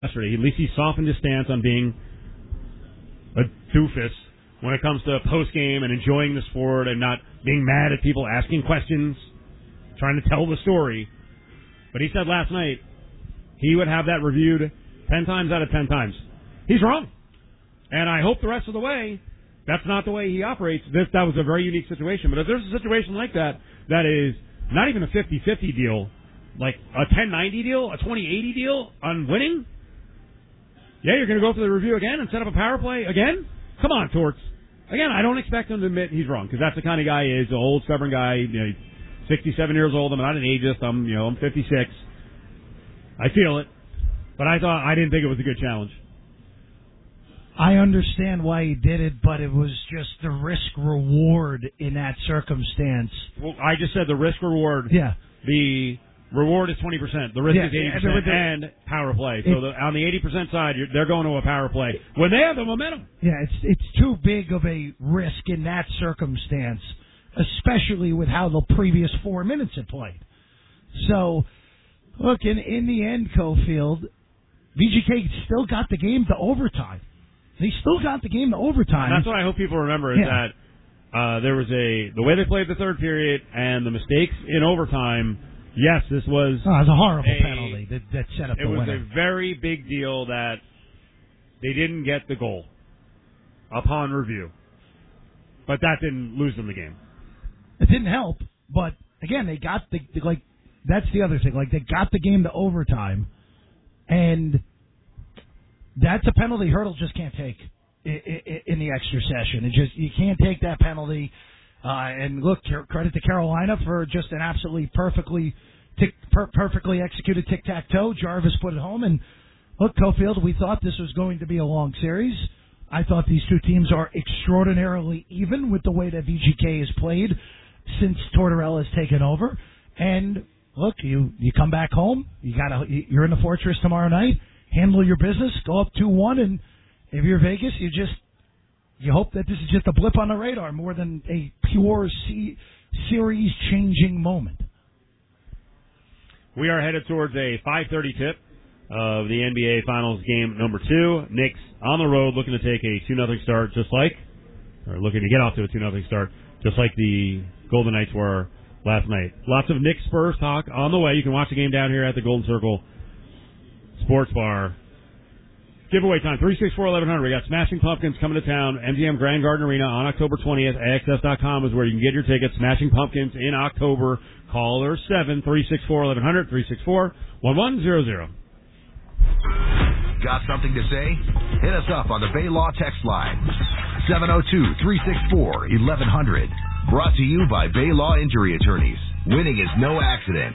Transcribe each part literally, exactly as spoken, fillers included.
yesterday. At least he softened his stance on being a doofus when it comes to post-game and enjoying the sport and not being mad at people asking questions, trying to tell the story. But he said last night he would have that reviewed ten times out of ten times. He's wrong. And I hope the rest of the way, that's not the way he operates. This That was a very unique situation. But if there's a situation like that, that is not even a fifty-fifty deal, like a ten ninety deal, a twenty eighty deal on winning, yeah, you're going to go for the review again and set up a power play again? Come on, Torts. Again, I don't expect him to admit he's wrong, because that's the kind of guy he is, an old, stubborn guy, you know, sixty-seven years old. I'm not an ageist. I'm, you know, I'm fifty-six. I feel it. But I thought, I didn't think it was a good challenge. I understand why he did it, but it was just the risk-reward in that circumstance. Well, I just said the risk-reward. Yeah. The reward is twenty percent. The risk yeah, is eighty percent yeah, the, and power play. So the, on the eighty percent side, you're, they're going to a power play when they have the momentum. Yeah, it's it's too big of a risk in that circumstance, especially with how the previous four minutes had played. So, look, in, in the end, Cofield, V G K still got the game to overtime. They still got the game to overtime. And that's what I hope people remember is yeah. that uh, there was a the way they played the third period and the mistakes in overtime. Yes, this was. Oh, it was a horrible a, penalty that, that set up the winner. It was a very big deal that they didn't get the goal upon review, but that didn't lose them the game. It didn't help, but again, they got the like. That's the other thing. Like they got the game to overtime, and. That's a penalty Hurdle just can't take in the extra session. It just you can't take that penalty. Uh, and look, credit to Carolina for just an absolutely perfectly tic, per- perfectly executed tic-tac-toe. Jarvis put it home. And look, Cofield, we thought this was going to be a long series. I thought these two teams are extraordinarily even with the way that V G K has played since Tortorella has taken over. And look, you you come back home. You got you're in the Fortress tomorrow night. Handle your business, go up two one, and if you're Vegas, you just you hope that this is just a blip on the radar more than a pure C- series-changing moment. We are headed towards a five thirty tip of the N B A Finals game number two. Knicks on the road looking to take a two nothing start, just like, or looking to get off to a two nothing start, just like the Golden Knights were last night. Lots of Knicks Spurs talk on the way. You can watch the game down here at the Golden Circle Sports Bar. Giveaway time, three six four, eleven hundred. We got Smashing Pumpkins coming to town, M G M Grand Garden Arena on October twentieth. A X S dot com is where you can get your tickets. Smashing Pumpkins in October. Caller seven three six four, eleven hundred, three six four, one one zero zero. Got something to say? Hit us up on the Bay Law text line. seven oh two, three six four, eleven hundred. Brought to you by Bay Law Injury Attorneys. Winning is no accident.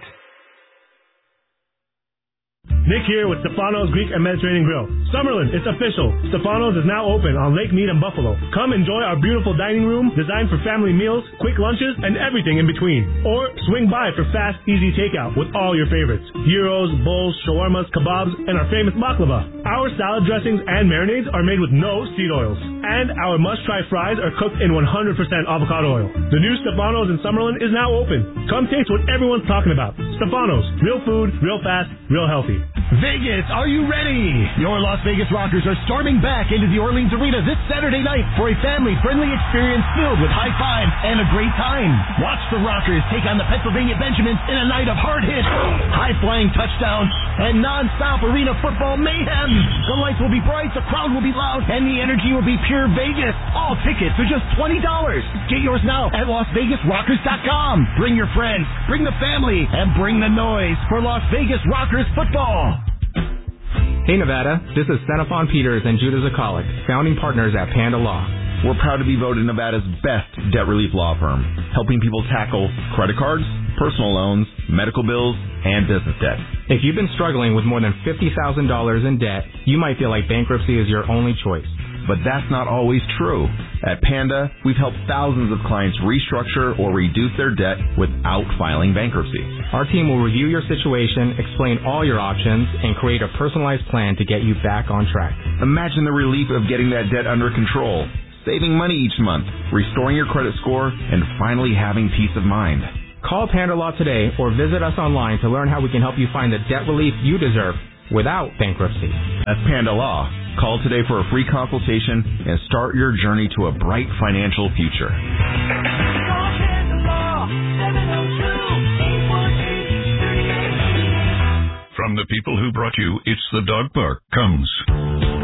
Nick here with Stefano's Greek and Mediterranean Grill. Summerlin, it's official. Stefano's is now open on Lake Mead and Buffalo. Come enjoy our beautiful dining room designed for family meals, quick lunches, and everything in between. Or swing by for fast, easy takeout with all your favorites. Gyros, bowls, shawarmas, kebabs, and our famous baklava. Our salad dressings and marinades are made with no seed oils. And our must-try fries are cooked in one hundred percent avocado oil. The new Stefano's in Summerlin is now open. Come taste what everyone's talking about. Stefano's. Real food, real fast, real healthy. Vegas, are you ready? Your Las Vegas Rockers are storming back into the Orleans Arena this Saturday night for a family-friendly experience filled with high fives and a great time. Watch the Rockers take on the Pennsylvania Benjamins in a night of hard hits, high-flying touchdowns, and non-stop arena football mayhem. The lights will be bright, the crowd will be loud, and the energy will be pure Vegas. All tickets are just twenty dollars. Get yours now at Las Vegas Rockers dot com. Bring your friends, bring the family, and bring the noise for Las Vegas Rockers football. Hey Nevada, this is Xenophon Peters and Judah Zakalik, founding partners at Panda Law. We're proud to be voted Nevada's best debt relief law firm, helping people tackle credit cards, personal loans, medical bills, and business debt. If you've been struggling with more than fifty thousand dollars in debt, you might feel like bankruptcy is your only choice. But that's not always true. At Panda, we've helped thousands of clients restructure or reduce their debt without filing bankruptcy. Our team will review your situation, explain all your options, and create a personalized plan to get you back on track. Imagine the relief of getting that debt under control, saving money each month, restoring your credit score, and finally having peace of mind. Call Panda Law today or visit us online to learn how we can help you find the debt relief you deserve. without bankruptcy. That's Panda Law. Call today for a free consultation and start your journey to a bright financial future. From the people who brought you It's the Dog Park comes